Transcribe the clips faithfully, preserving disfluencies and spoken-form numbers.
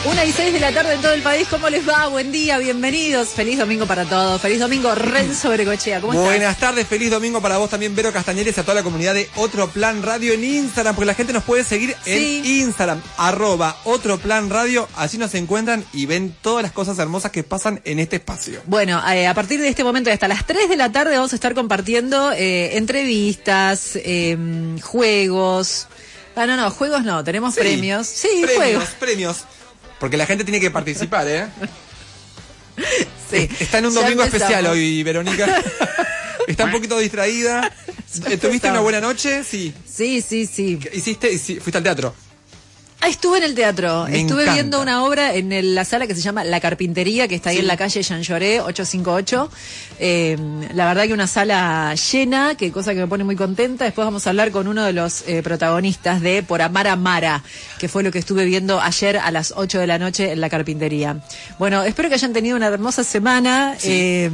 Una y seis de la tarde en todo el país. ¿Cómo les va? Buen día, bienvenidos. Feliz domingo para todos. Feliz domingo, Renzo Bregochea. ¿Cómo estás? Buenas tardes, feliz domingo para vos también, Vero Castañeres, y a toda la comunidad de Otro Plan Radio en Instagram, porque la gente nos puede seguir Sí. en Instagram, arroba Otro Plan Radio. Allí nos encuentran y ven todas las cosas hermosas que pasan en este espacio. Bueno, eh, a partir de este momento y hasta las tres de la tarde vamos a estar compartiendo eh, entrevistas, eh, juegos. Ah, no, no, juegos no, tenemos Sí, premios. Sí, premios, juegos. premios. Porque la gente tiene que participar, ¿eh? Sí. Está en un Ya domingo empezamos. especial hoy, Verónica. Está un poquito distraída. ¿Tuviste una buena noche? Sí. Sí, sí, sí. ¿Hiciste? Hici- ¿Fuiste al teatro? Ah, estuve en el teatro. Me Estuve encanta. viendo una obra en el- la sala que se llama La Carpintería, que está ahí Sí. en la calle Jean Lloré, ochocientos cincuenta y ocho. Eh, la verdad que una sala llena, que cosa que me pone muy contenta. Después vamos a hablar con uno de los eh, protagonistas de Por Amar a Mara, que fue lo que estuve viendo ayer a las ocho de la noche en La Carpintería. Bueno, espero que hayan tenido una hermosa semana. Sí. eh,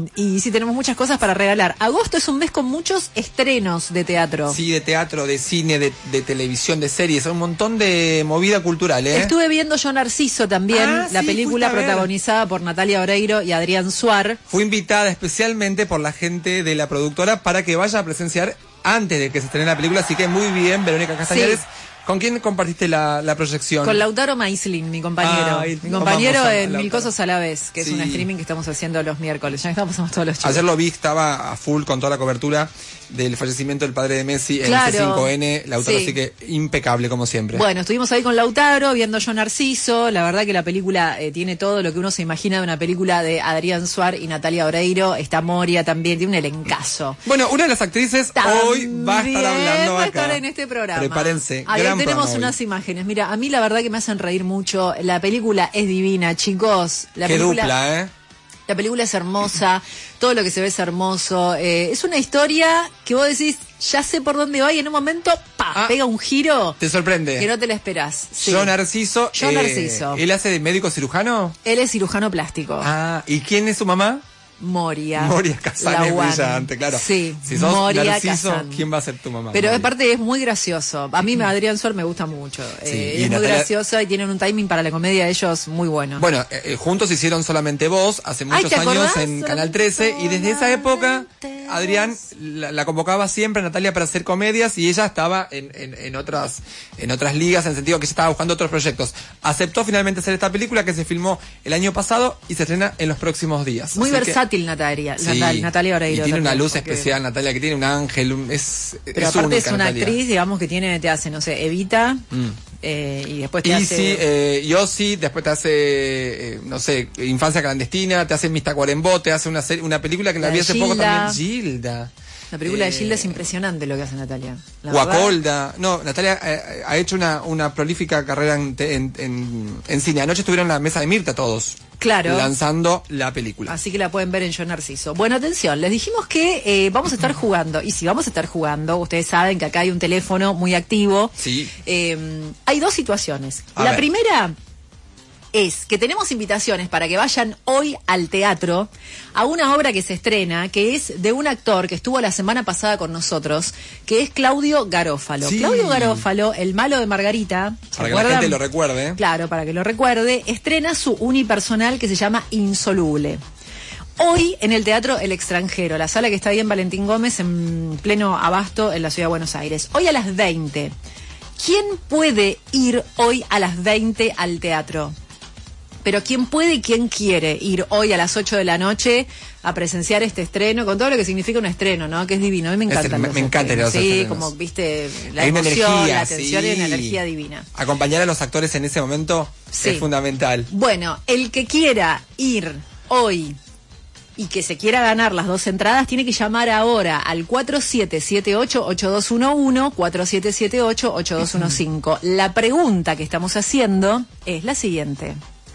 y sí, tenemos muchas cosas para regalar. Agosto es un mes con muchos estrenos de teatro. Sí, de teatro, de cine, de, de televisión, de series, un montón de movida cultural, ¿eh? Estuve viendo Yo Narciso también, Ah, la sí, película fuiste a ver. protagonizada por Natalia Oreiro y Adrián Suar. Fui invitada especialmente por la gente de la productora para que vaya a presenciar antes de que se estrene la película, así que muy bien, Verónica Castañeres. Sí. ¿Con quién compartiste la, la proyección? Con Lautaro Maislin, mi compañero. Ay, mi lo compañero amamos a en Mil Lautaro. Cosas a la vez, que Sí. es un streaming que estamos haciendo los miércoles. Ya estamos pasando todos los chicos. Ayer lo vi, estaba a full con toda la cobertura del fallecimiento del padre de Messi en Claro. C cinco N. Lautaro, Sí. así que impecable como siempre. Bueno, estuvimos ahí con Lautaro viendo Yo Narciso. La verdad que la película eh, tiene todo lo que uno se imagina de una película de Adrián Suar y Natalia Oreiro. Está Moria también, tiene un elencazo. Bueno, una de las actrices hoy va a estar hablando va a acá. estar en este programa. Prepárense. Ahí gran tenemos programa hoy. unas imágenes. Mira, a mí la verdad que me hacen reír mucho. La película es divina, chicos. La Qué película, dupla, ¿eh? La película es hermosa, todo lo que se ve es hermoso. Eh, es una historia que vos decís, ya sé por dónde va y en un momento, pa, Ah. pega un giro ¿Te sorprende? que no te la esperás. Sí. Yo Narciso. Yo Narciso. ¿Él hace de médico cirujano? Él es cirujano plástico. Ah, ¿y quién es su mamá? Moria. Moria Kazan es Lawan. brillante, claro. Sí, Si sos Moria Narciso, Kazan. ¿quién va a ser tu mamá? Pero Moria. aparte es muy gracioso. A mí Adrián Suar me gusta mucho. Sí, Eh, y es muy Natalia- gracioso y tienen un timing para la comedia de ellos muy bueno. Bueno, eh, eh, juntos hicieron Solamente Vos hace Ay, muchos ¿te años acordás? en Canal Solamente trece y desde esa época Solamente Adrián Vos. la, la convocaba siempre a Natalia para hacer comedias y ella estaba en, en, en otras en otras ligas en el sentido que ella estaba buscando otros proyectos. Aceptó finalmente hacer esta película que se filmó el año pasado y se estrena en los próximos días. Muy Así que- versátil Natalia, Sí, Natal- Natalia Oreiro. y tiene también, una luz porque- especial, Natalia, que tiene un ángel, un- es, Pero es aparte única, es una Natalia. actriz, digamos, que tiene, te hace, no sé, Evita, Mm. eh, y después te Easy, hace... eh, Yossi, después te hace, eh, no sé, Infancia Clandestina, te hace Mista Cuarembó, te hace una serie, una película que la, La vi de hace poco Gilda. también, Gilda. La película Eh, de Gilda es impresionante lo que hace Natalia. La verdad. Guacolda. No, Natalia eh, ha hecho una, una prolífica carrera en, te- en, en, en cine. Anoche estuvieron en la mesa de Mirta todos. Claro. Lanzando la película. Así que la pueden ver en Yo Narciso. Bueno, atención, les dijimos que eh, vamos a estar jugando. Y si vamos a estar jugando, ustedes saben que acá hay un teléfono muy activo. Sí. Eh, hay dos situaciones. A la ver. primera es que tenemos invitaciones para que vayan hoy al teatro a una obra que se estrena, que es de un actor que estuvo la semana pasada con nosotros, que es Claudio Garófalo. Sí. Claudio Garófalo, el malo de Margarita, ¿se Para que la acuerdan? gente lo recuerde. ¿eh? Claro, para que lo recuerde, estrena su unipersonal que se llama Insoluble. Hoy en el Teatro El Extranjero, la sala que está ahí en Valentín Gómez, en pleno Abasto, en la ciudad de Buenos Aires. Hoy a las veinte. ¿Quién puede ir hoy a las veinte al teatro? Pero ¿quién puede y quién quiere ir hoy a las ocho de la noche a presenciar este estreno, con todo lo que significa un estreno, ¿no? Que es divino. A mí me Es- encantan me- los me encantan estrenos. los Sí, estrenos. como, viste, la Hay una emoción, energía, la atención y una sí. energía divina. Acompañar a los actores en ese momento Sí. es fundamental. Bueno, el que quiera ir hoy y que se quiera ganar las dos entradas tiene que llamar ahora al cuatro siete siete ocho ocho dos uno uno, cuatro siete siete ocho ocho dos uno cinco. La pregunta que estamos haciendo es la siguiente.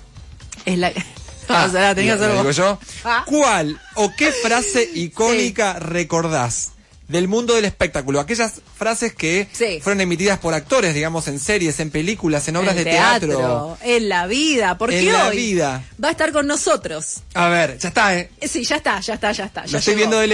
Es la... Ah, o sea, la tenía que lo hacer digo vos. yo. Ah. ¿Cuál o qué frase icónica recordás del mundo del espectáculo? Aquellas frases que Sí. fueron emitidas por actores, digamos, en series, en películas, en obras En de el teatro. en la vida, porque En la hoy vida. va a estar con nosotros. A ver, ya está, ¿eh? Eh, Sí, ya está, ya está, ya está. Ya Lo estoy llegó. viendo de